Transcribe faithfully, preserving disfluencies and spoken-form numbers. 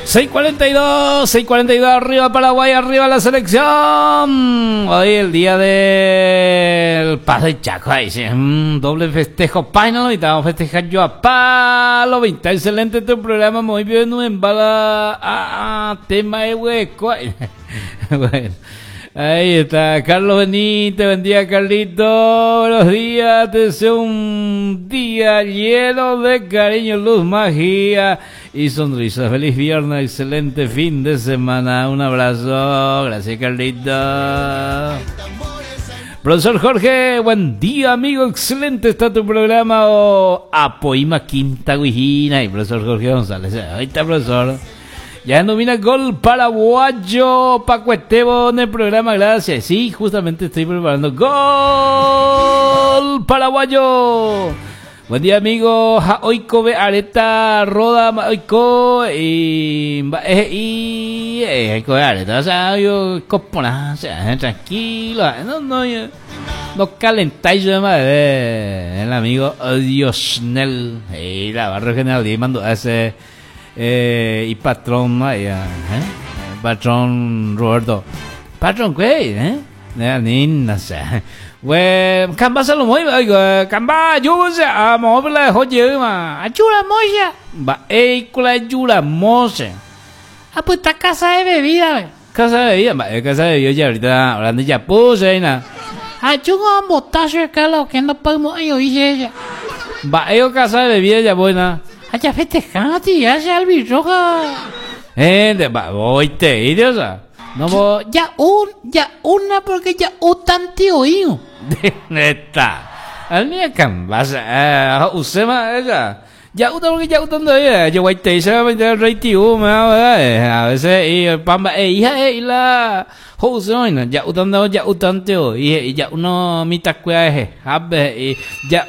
seis cuarenta y dos, seis cuarenta y dos, arriba Paraguay, arriba la selección. Hoy el día del Paz de Chaco, ahí sí, un doble festejo Painalo y te vamos a festejar yo a palo veinte. Excelente tu programa, muy bien, no embala a tema de hueco. Bueno, ahí está Carlos Benítez, buen día Carlito, buenos días, te deseo un día lleno de cariño, luz, magia y sonrisas. Feliz viernes, excelente fin de semana, un abrazo, gracias Carlito. Profesor Jorge, buen día amigo, excelente está tu programa. O Apoima Quinta Guijina y profesor Jorge González, ahí está profesor. Ya nomina gol paraguayo Paco Esteban en el programa, gracias. Sí, justamente estoy preparando gol paraguayo. Buen día amigo, Oiko be areta roda Oiko y y Oiko be areta, o sea, yo copona, o sea, tranquilo, no no no calentáis de madre. El amigo Diosnel y la barrio general y mando a ese Eh, y patrón, eh, eh, patrón Roberto, patrón qué, eh, Nina, sé, bueno, camba solo muy, camba, yo sé, a móvil, oye, ma, ayuda moya, va, eh, con la ayuda moya, ah, pues está casa de bebida, casa de bebida, va, casa de bebida ya ahorita, hablando ya puse, na, ayuda a botarse acá lo que no podemos, yo dije ella, va, yo casa de bebida ya buena. Allá festejate, ya se albirroja. Eh, de va, voy te idiosa. No voy. Ya un, ya una porque ya un tantio hijo. De neta. Al mía cambasa, eh, usted más ella. Ya una porque ya un tantio yo voy te se va a rey tío, me a veces y pamba eh hija eh la Jose ya un tantio ya un tantio y ya uno mitad cuaje, habe y ya